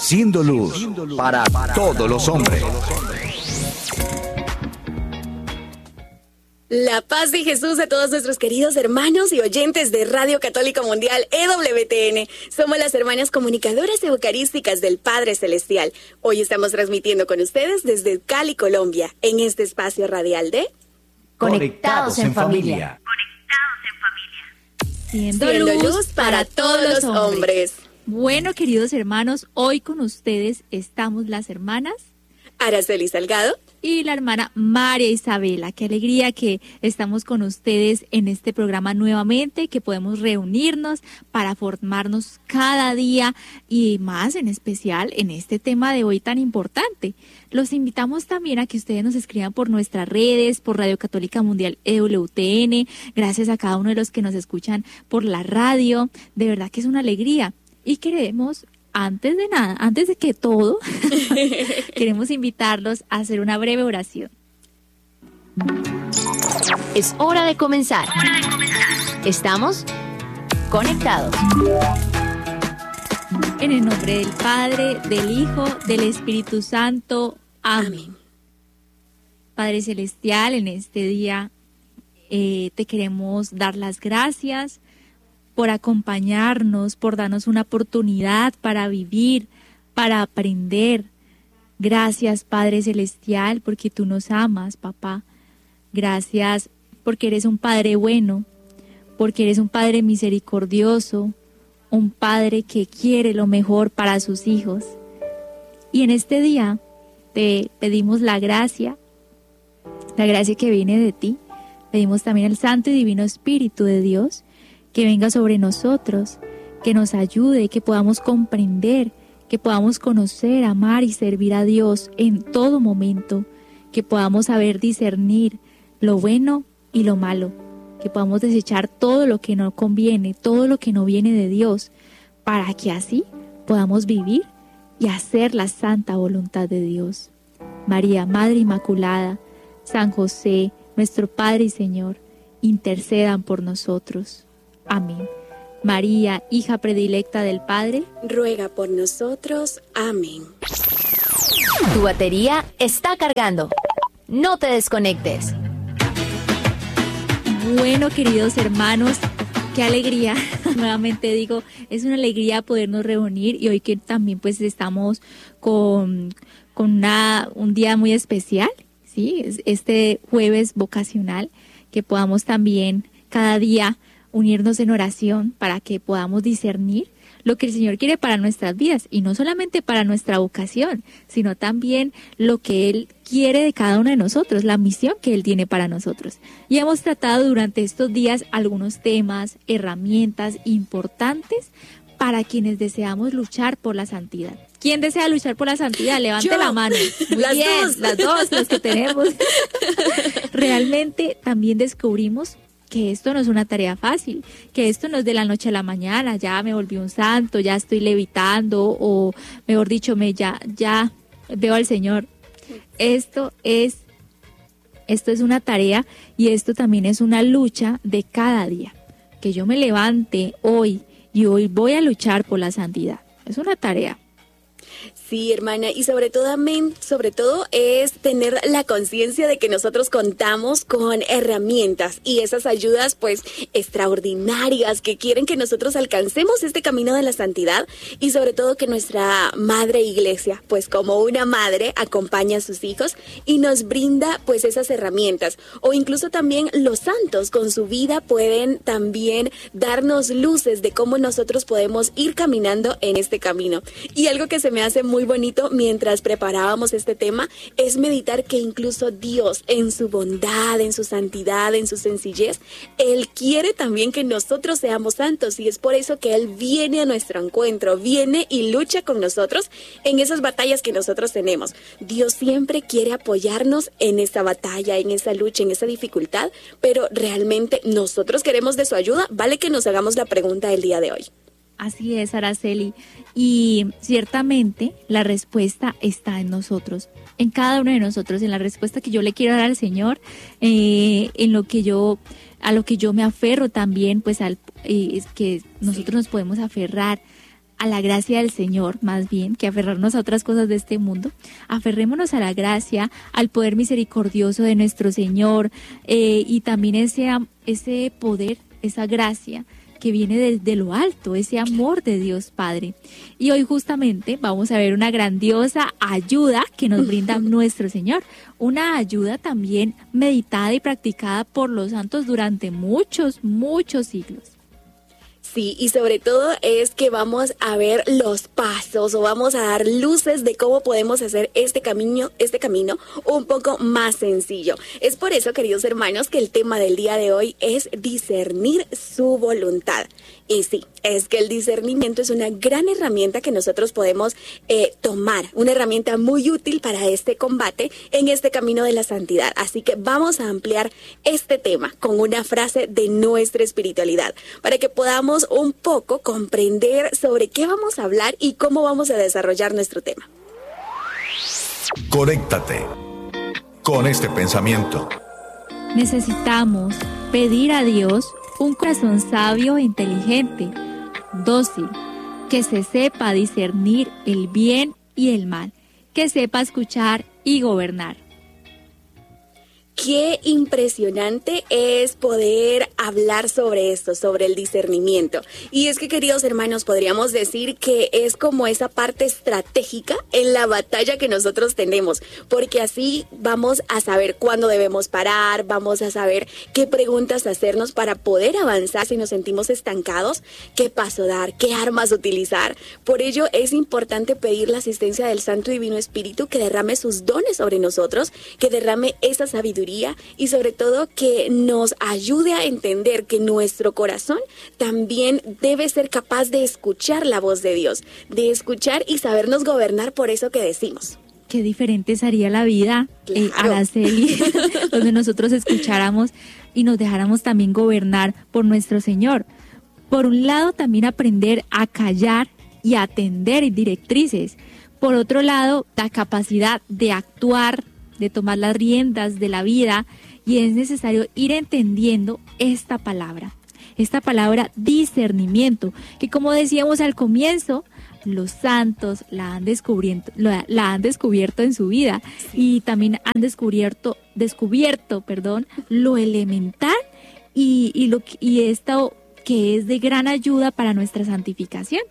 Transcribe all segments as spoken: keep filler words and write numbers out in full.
Siendo luz para todos los hombres. La paz de Jesús a todos nuestros queridos hermanos y oyentes de Radio Católica Mundial E W T N. Somos las hermanas comunicadoras eucarísticas del Padre Celestial. Hoy estamos transmitiendo con ustedes desde Cali, Colombia, en este espacio radial de Conectados en Familia. Siendo, Siendo luz, luz para todos los hombres. hombres. Bueno, queridos hermanos, hoy con ustedes estamos las hermanas Araceli Salgado y la hermana María Isabela. Qué alegría que estamos con ustedes en este programa nuevamente, que podemos reunirnos para formarnos cada día y más en especial en este tema de hoy tan importante. Los invitamos también a que ustedes nos escriban por nuestras redes, por Radio Católica Mundial E W T N. Gracias a cada uno de los que nos escuchan por la radio. De verdad que es una alegría y queremos... Antes de nada, antes de que todo, queremos invitarlos a hacer una breve oración. Es hora de comenzar. Hora de comenzar. Estamos conectados. En el nombre del Padre, del Hijo, del Espíritu Santo. Amén. Amén. Padre Celestial, en este día eh, te queremos dar las gracias por acompañarnos, por darnos una oportunidad para vivir, para aprender. Gracias, Padre Celestial, porque tú nos amas, papá. Gracias porque eres un Padre bueno, porque eres un Padre misericordioso, un Padre que quiere lo mejor para sus hijos. Y en este día te pedimos la gracia, la gracia que viene de ti. Pedimos también el Santo y Divino Espíritu de Dios, que venga sobre nosotros, que nos ayude, que podamos comprender, que podamos conocer, amar y servir a Dios en todo momento, que podamos saber discernir lo bueno y lo malo, que podamos desechar todo lo que no conviene, todo lo que no viene de Dios, para que así podamos vivir y hacer la santa voluntad de Dios. María, Madre Inmaculada, San José, nuestro Padre y Señor, intercedan por nosotros. Amén. María, hija predilecta del Padre, ruega por nosotros. Amén. Tu batería está cargando. No te desconectes. Bueno, queridos hermanos, qué alegría. Nuevamente digo, es una alegría podernos reunir y hoy que también pues estamos con, con una, un día muy especial, ¿sí? Este jueves vocacional, que podamos también cada día unirnos en oración para que podamos discernir lo que el Señor quiere para nuestras vidas y no solamente para nuestra vocación, sino también lo que Él quiere de cada uno de nosotros, la misión que Él tiene para nosotros. Y hemos tratado durante estos días algunos temas, herramientas importantes para quienes deseamos luchar por la santidad. ¿Quién desea luchar por la santidad? Levante Yo. la mano. Muy las bien, dos. las dos, las que tenemos. Realmente también descubrimos que esto no es una tarea fácil, que esto no es de la noche a la mañana, ya me volví un santo, ya estoy levitando, o mejor dicho, me ya, ya veo al Señor. Esto es, esto es una tarea y esto también es una lucha de cada día. Que yo me levante hoy y hoy voy a luchar por la santidad. Es una tarea. Sí, hermana, y sobre todo, amén, sobre todo es tener la conciencia de que nosotros contamos con herramientas y esas ayudas pues extraordinarias que quieren que nosotros alcancemos este camino de la santidad y sobre todo que nuestra madre iglesia pues como una madre acompaña a sus hijos y nos brinda pues esas herramientas, o incluso también los santos con su vida pueden también darnos luces de cómo nosotros podemos ir caminando en este camino. Y algo que se me hace muy bonito mientras preparábamos este tema es meditar que incluso Dios en su bondad, en su santidad, en su sencillez, Él quiere también que nosotros seamos santos y es por eso que Él viene a nuestro encuentro, viene y lucha con nosotros en esas batallas que nosotros tenemos. Dios siempre quiere apoyarnos en esa batalla, en esa lucha, en esa dificultad, pero realmente nosotros queremos de su ayuda. Vale que nos hagamos la pregunta del día de hoy. Así es, Araceli, y ciertamente la respuesta está en nosotros, en cada uno de nosotros, en la respuesta que yo le quiero dar al Señor, eh, en lo que yo, a lo que yo me aferro también, pues al, eh, es que nosotros nos podemos aferrar a la gracia del Señor, más bien, que aferrarnos a otras cosas de este mundo. Aferrémonos a la gracia, al poder misericordioso de nuestro Señor, eh, y también ese, ese poder, esa gracia que viene desde lo alto, ese amor de Dios Padre. Y hoy justamente vamos a ver una grandiosa ayuda que nos brinda nuestro Señor, una ayuda también meditada y practicada por los santos durante muchos, muchos siglos. Sí, y sobre todo es que vamos a ver los pasos o vamos a dar luces de cómo podemos hacer este camino, este camino un poco más sencillo. Es por eso, queridos hermanos, que el tema del día de hoy es discernir su voluntad. Y sí, es que el discernimiento es una gran herramienta que nosotros podemos eh, tomar, una herramienta muy útil para este combate en este camino de la santidad. Así que vamos a ampliar este tema con una frase de nuestra espiritualidad para que podamos un poco comprender sobre qué vamos a hablar y cómo vamos a desarrollar nuestro tema. Conéctate con este pensamiento. Necesitamos pedir a Dios un corazón sabio e inteligente, dócil, que se sepa discernir el bien y el mal, que sepa escuchar y gobernar. Qué impresionante es poder hablar sobre esto, sobre el discernimiento. Y es que, queridos hermanos, podríamos decir que es como esa parte estratégica en la batalla que nosotros tenemos, porque así vamos a saber cuándo debemos parar, vamos a saber qué preguntas hacernos para poder avanzar si nos sentimos estancados, qué paso dar, qué armas utilizar. Por ello es importante pedir la asistencia del Santo Divino Espíritu que derrame sus dones sobre nosotros, que derrame esa sabiduría y sobre todo que nos ayude a entender que nuestro corazón también debe ser capaz de escuchar la voz de Dios, de escuchar y sabernos gobernar por eso que decimos. Qué diferente sería la vida, claro. eh, Araceli, donde nosotros escucháramos y nos dejáramos también gobernar por nuestro Señor. Por un lado, también aprender a callar y atender directrices. Por otro lado, la capacidad de actuar, de tomar las riendas de la vida, y es necesario ir entendiendo esta palabra, esta palabra discernimiento, que como decíamos al comienzo, los santos la han descubierto, la, la han descubierto en su vida, y también han descubierto, descubierto, perdón, lo elemental y, y, lo, y esto que es de gran ayuda para nuestra santificación.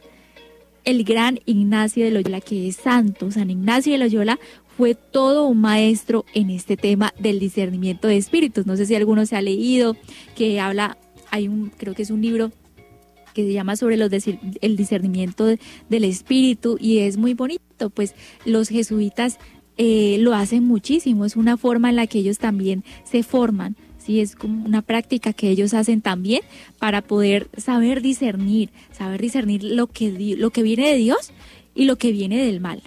El gran Ignacio de Loyola, que es santo, San Ignacio de Loyola, fue todo un maestro en este tema del discernimiento de espíritus. No sé si alguno se ha leído, que habla, hay un, creo que es un libro que se llama sobre los el discernimiento de, del espíritu, y es muy bonito. Pues los jesuitas eh, lo hacen muchísimo, es una forma en la que ellos también se forman. Sí, es como una práctica que ellos hacen también para poder saber discernir, saber discernir lo que, lo que viene de Dios y lo que viene del mal.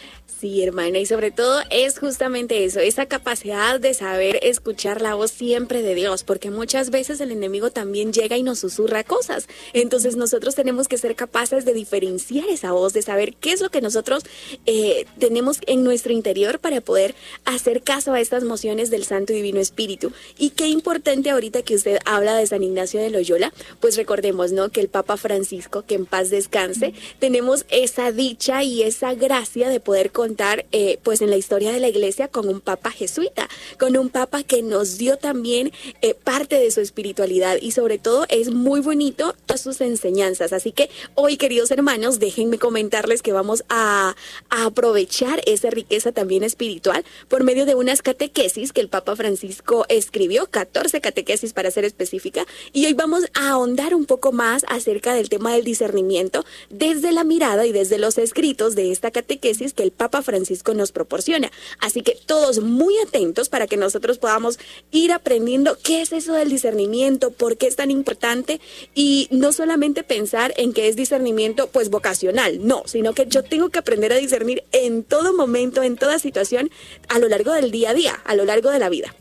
Sí, hermana, y sobre todo es justamente eso, esa capacidad de saber escuchar la voz siempre de Dios, porque muchas veces el enemigo también llega y nos susurra cosas. Entonces nosotros tenemos que ser capaces de diferenciar esa voz, de saber qué es lo que nosotros eh, tenemos en nuestro interior para poder hacer caso a estas mociones del Santo Divino Espíritu. Y qué importante ahorita que usted habla de San Ignacio de Loyola, pues recordemos, ¿no?, que el Papa Francisco, que en paz descanse, tenemos esa dicha y esa gracia de poder contar Eh, pues en la historia de la iglesia con un papa jesuita, con un papa que nos dio también eh, parte de su espiritualidad, y sobre todo es muy bonito todas sus enseñanzas. Así que hoy, queridos hermanos, déjenme comentarles que vamos a, a aprovechar esa riqueza también espiritual por medio de unas catequesis que el Papa Francisco escribió, catorce catequesis para ser específica, y hoy vamos a ahondar un poco más acerca del tema del discernimiento desde la mirada y desde los escritos de esta catequesis que el Papa Francisco nos proporciona. Así que todos muy atentos para que nosotros podamos ir aprendiendo qué es eso del discernimiento, por qué es tan importante, y no solamente pensar en que es discernimiento pues vocacional, no, sino que yo tengo que aprender a discernir en todo momento, en toda situación, a lo largo del día a día, a lo largo de la vida.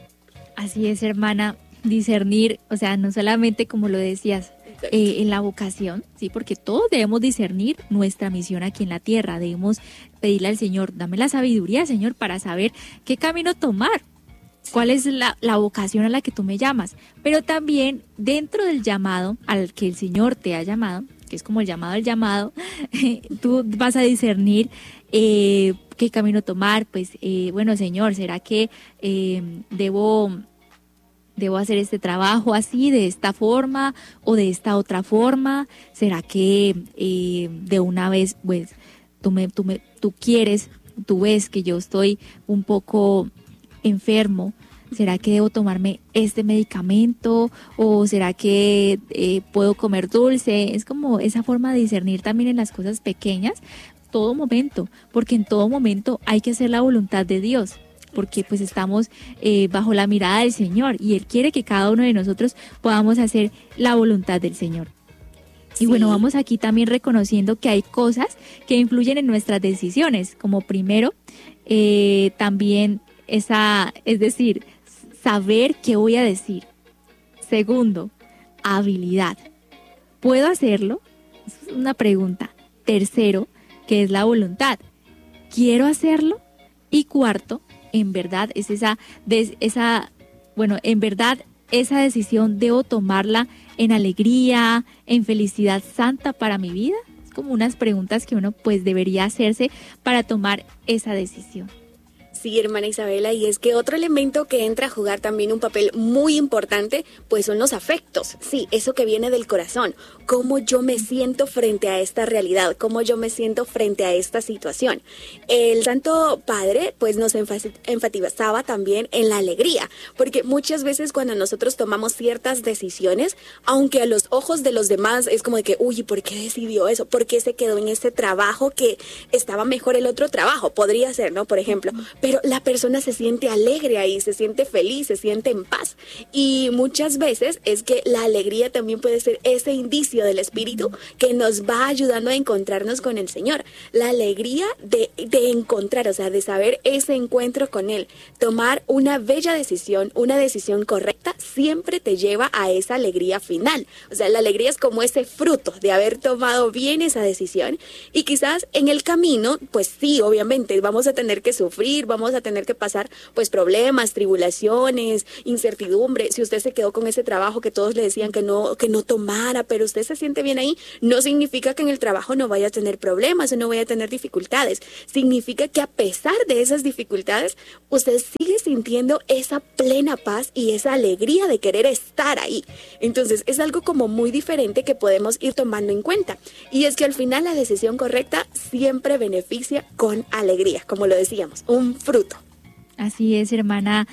Así es, hermana, discernir, o sea, no solamente como lo decías, Eh, en la vocación, sí, porque todos debemos discernir nuestra misión aquí en la tierra. Debemos pedirle al Señor, dame la sabiduría, Señor, para saber qué camino tomar, cuál es la, la vocación a la que tú me llamas. Pero también dentro del llamado al que el Señor te ha llamado, que es como el llamado el llamado, tú vas a discernir eh, qué camino tomar. Pues eh, bueno, Señor, ¿será que eh, debo... ¿Debo hacer este trabajo así, de esta forma o de esta otra forma? ¿Será que eh, de una vez, pues, tú, me, tú, me, tú quieres, tú ves que yo estoy un poco enfermo? ¿Será que debo tomarme este medicamento? ¿O será que eh, puedo comer dulce? Es como esa forma de discernir también en las cosas pequeñas, todo momento, porque en todo momento hay que hacer la voluntad de Dios, porque pues estamos eh, bajo la mirada del Señor y Él quiere que cada uno de nosotros podamos hacer la voluntad del Señor. Sí. Y bueno, vamos aquí también reconociendo que hay cosas que influyen en nuestras decisiones, como primero, eh, también esa, es decir, saber qué voy a decir. Segundo, habilidad. ¿Puedo hacerlo? Es una pregunta. Tercero, ¿qué es la voluntad? ¿Quiero hacerlo? Y cuarto, en verdad es esa, des, esa, bueno, en verdad esa decisión debo tomarla en alegría, en felicidad santa para mi vida. Es como unas preguntas que uno pues debería hacerse para tomar esa decisión. Sí, hermana Isabela, y es que otro elemento que entra a jugar también un papel muy importante, pues son los afectos. Sí, eso que viene del corazón. Cómo yo me siento frente a esta realidad, cómo yo me siento frente a esta situación. El Santo Padre, pues nos enfatizaba también en la alegría, porque muchas veces cuando nosotros tomamos ciertas decisiones, aunque a los ojos de los demás es como de que, uy, ¿por qué decidió eso? ¿Por qué se quedó en este trabajo que estaba mejor el otro trabajo? Podría ser, ¿no? Por ejemplo, pero la persona se siente alegre ahí, se siente feliz, se siente en paz. Y muchas veces es que la alegría también puede ser ese indicio del Espíritu que nos va ayudando a encontrarnos con el Señor. La alegría de, de encontrar, o sea, de saber ese encuentro con Él. Tomar una bella decisión, una decisión correcta, siempre te lleva a esa alegría final. O sea, la alegría es como ese fruto de haber tomado bien esa decisión. Y quizás en el camino, pues sí, obviamente, vamos a tener que sufrir, vamos a tener que pasar pues problemas, tribulaciones, incertidumbre. Si usted se quedó con ese trabajo que todos le decían que no, que no tomara, pero usted se siente bien ahí, no significa que en el trabajo no vaya a tener problemas o no vaya a tener dificultades. Significa que a pesar de esas dificultades, usted sigue sintiendo esa plena paz y esa alegría de querer estar ahí. Entonces es algo como muy diferente que podemos ir tomando en cuenta. Y es que al final la decisión correcta siempre beneficia con alegría, como lo decíamos, un fruto. Así es, hermana.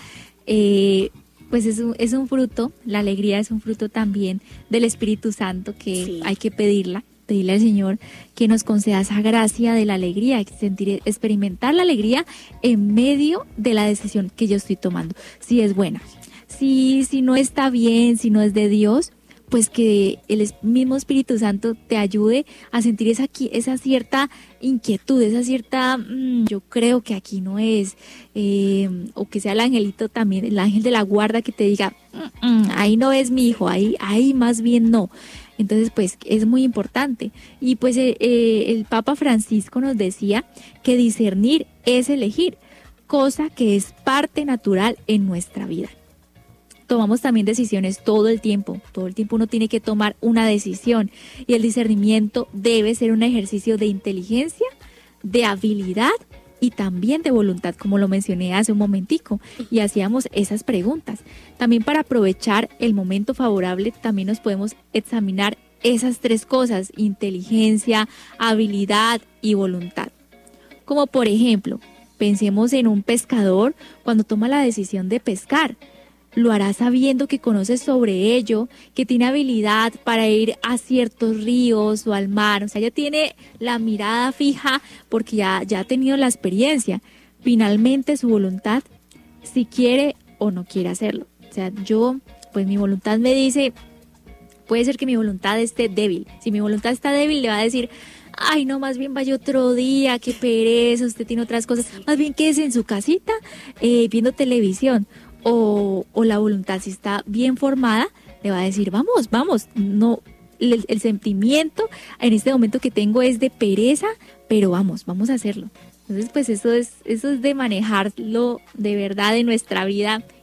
Eh, pues es un, es un fruto, la alegría es un fruto también del Espíritu Santo que sí. Hay que pedirla, pedirle al Señor que nos conceda esa gracia de la alegría, sentir, experimentar la alegría en medio de la decisión que yo estoy tomando. Si es buena, si, si no está bien, si no es de Dios, pues que el mismo Espíritu Santo te ayude a sentir esa, esa cierta inquietud, esa cierta, mmm, yo creo que aquí no es, eh, o que sea el angelito también, el ángel de la guarda que te diga, mm, mm, ahí no es mi hijo, ahí, ahí más bien no. Entonces, pues es muy importante. Y pues eh, eh, el Papa Francisco nos decía que discernir es elegir, cosa que es parte natural en nuestra vida. Tomamos también decisiones todo el tiempo, todo el tiempo uno tiene que tomar una decisión y el discernimiento debe ser un ejercicio de inteligencia, de habilidad y también de voluntad, como lo mencioné hace un momentico, y hacíamos esas preguntas. También para aprovechar el momento favorable también nos podemos examinar esas tres cosas, inteligencia, habilidad y voluntad. Como por ejemplo, pensemos en un pescador cuando toma la decisión de pescar. Lo hará sabiendo que conoce sobre ello, que tiene habilidad para ir a ciertos ríos o al mar. O sea, ya tiene la mirada fija porque ya, ya ha tenido la experiencia. Finalmente, su voluntad, si quiere o no quiere hacerlo. O sea, yo, pues mi voluntad me dice, puede ser que mi voluntad esté débil. Si mi voluntad está débil, le va a decir, ay, no, más bien vaya otro día, qué pereza, usted tiene otras cosas. Más bien quédese en su casita eh, viendo televisión. O, o la voluntad, si está bien formada, le va a decir, vamos, vamos, no, el, el sentimiento en este momento que tengo es de pereza, pero vamos, vamos a hacerlo. Entonces, pues eso es, eso es de manejarlo de verdad en nuestra vida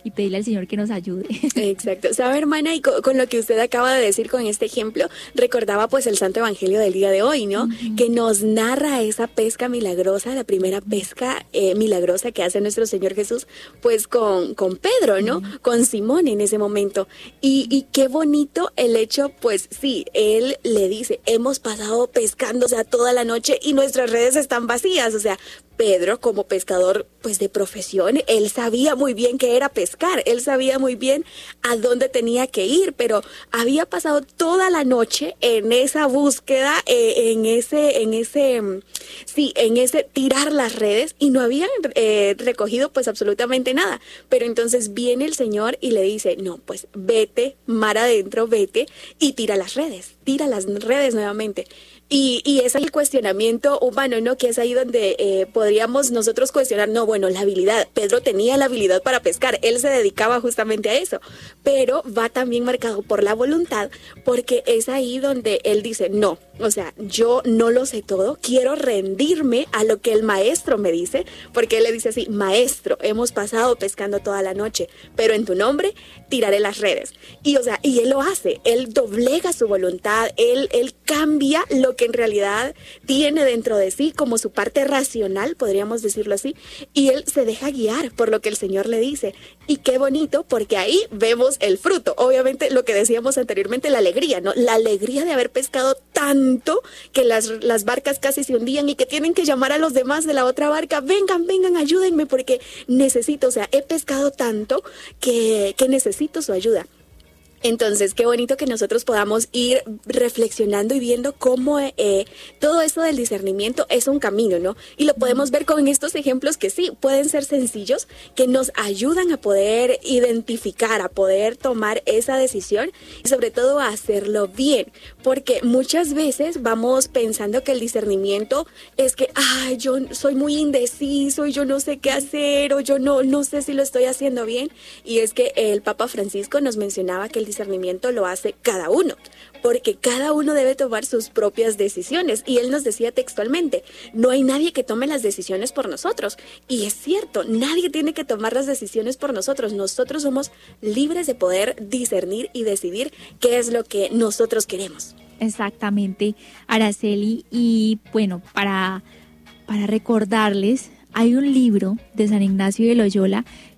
y pedirle al Señor que nos ayude. Exacto. ¿Sabe, hermana? Y con, con lo que usted acaba de decir con este ejemplo, recordaba pues el Santo Evangelio del día de hoy, ¿no? Uh-huh. Que nos narra esa pesca milagrosa, la primera pesca eh, milagrosa que hace nuestro Señor Jesús, pues con, con Pedro, ¿no? Uh-huh. Con Simón en ese momento. Y, y qué bonito el hecho, pues sí, él le dice, hemos pasado pescando, o sea, toda la noche y nuestras redes están vacías, o sea, Pedro, como pescador pues de profesión, él sabía muy bien qué era pescar, él sabía muy bien a dónde tenía que ir, pero había pasado toda la noche en esa búsqueda, eh, en ese, en ese, sí, en ese tirar las redes y no habían eh, recogido pues absolutamente nada. Pero entonces viene el Señor y le dice, no, pues vete, mar adentro, vete y tira las redes, tira las redes nuevamente. Y, y es el cuestionamiento humano, ¿no? Que es ahí donde eh, podríamos nosotros cuestionar, no, bueno, la habilidad. Pedro tenía la habilidad para pescar, él se dedicaba justamente a eso, pero va también marcado por la voluntad, porque es ahí donde él dice, no, o sea, yo no lo sé todo, quiero rendirme a lo que el maestro me dice, porque él le dice así, maestro, hemos pasado pescando toda la noche, pero en tu nombre tiraré las redes. Y o sea, y él lo hace, él doblega su voluntad, él, él cambia lo que en realidad tiene dentro de sí como su parte racional, podríamos decirlo así, y él se deja guiar por lo que el Señor le dice. Y qué bonito, porque ahí vemos el fruto, obviamente lo que decíamos anteriormente, la alegría, ¿no? La alegría de haber pescado tanto que las, las barcas casi se hundían y que tienen que llamar a los demás de la otra barca, vengan, vengan, ayúdenme porque necesito, o sea, he pescado tanto que, que necesito su ayuda. Entonces, qué bonito que nosotros podamos ir reflexionando y viendo cómo eh, todo esto del discernimiento es un camino, ¿no? Y lo podemos ver con estos ejemplos que sí, pueden ser sencillos, que nos ayudan a poder identificar, a poder tomar esa decisión y sobre todo a hacerlo bien, porque muchas veces vamos pensando que el discernimiento es que, ay, yo soy muy indeciso y yo no sé qué hacer o yo no, no sé si lo estoy haciendo bien. Y es que el Papa Francisco nos mencionaba que el discernimiento lo hace cada uno, porque cada uno debe tomar sus propias decisiones. Y él nos decía textualmente, no hay nadie que tome las decisiones por nosotros. Y es cierto, nadie tiene que tomar las decisiones por nosotros. Nosotros somos libres de poder discernir y decidir qué es lo que nosotros queremos. Exactamente, Araceli. Y bueno, para, para recordarles, hay un libro de San Ignacio de Loyola